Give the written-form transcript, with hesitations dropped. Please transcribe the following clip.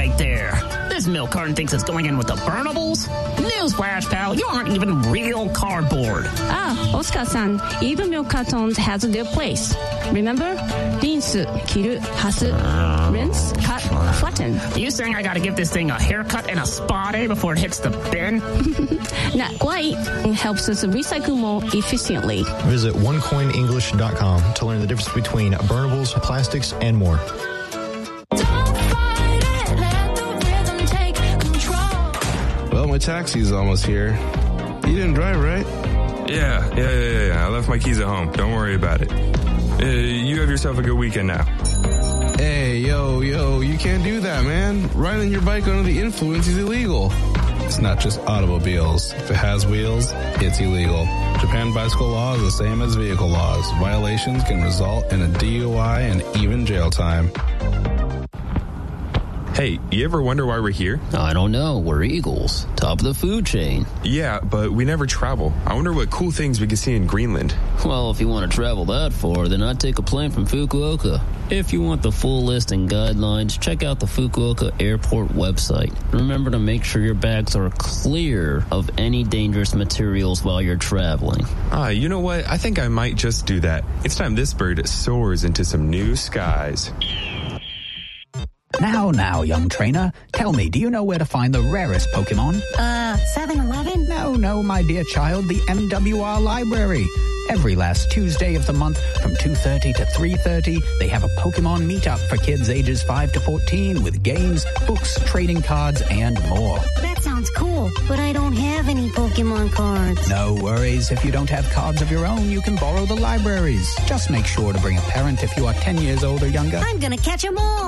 right there. This milk carton thinks it's going in with the burnables. Newsflash, pal, you aren't even real cardboard. Oscar-san, even milk cartons has their place. Remember? Rinse, kiru, hasu, rinse, cut, flatten. You saying I gotta give this thing a haircut and a spa day before it hits the bin? Not quite. It helps us recycle more efficiently. Visit onecoinenglish.com to learn the difference between burnables, plastics, and more. Well, my taxi's almost here. You didn't drive, right? Yeah. I left my keys at home. Don't worry about it. You have yourself a good weekend now. Hey, yo, you can't do that, man. Riding your bike under the influence is illegal. It's not just automobiles. If it has wheels, it's illegal. Japan bicycle law is the same as vehicle laws. Violations can result in a DUI and even jail time. Hey, you ever wonder why we're here? I don't know. We're eagles. Top of the food chain. Yeah, but we never travel. I wonder what cool things we can see in Greenland. Well, if you want to travel that far, then I'd take a plane from Fukuoka. If you want the full list and guidelines, check out the Fukuoka Airport website. Remember to make sure your bags are clear of any dangerous materials while you're traveling. You know what? I think I might just do that. It's time this bird soars into some new skies. Now, young trainer. Tell me, do you know where to find the rarest Pokemon? 7-Eleven? No, my dear child, the MWR Library. Every last Tuesday of the month from 2:30 to 3:30, they have a Pokemon meetup for kids ages 5 to 14 with games, books, trading cards, and more. That sounds cool, but I don't have any Pokemon cards. No worries. If you don't have cards of your own, you can borrow the libraries. Just make sure to bring a parent if you are 10 years old or younger. I'm gonna catch 'em all.